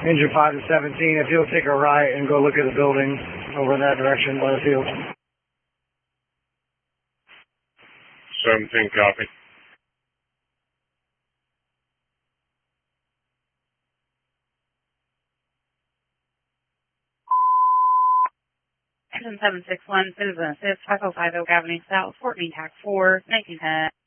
Engine 5 to 17, if you'll take a right and go look at the building over in that direction by the field. 17, copy. Engine 761, citizen assist, 5050 Oak Avenue South, Fort Meade, TAC 4, 1910.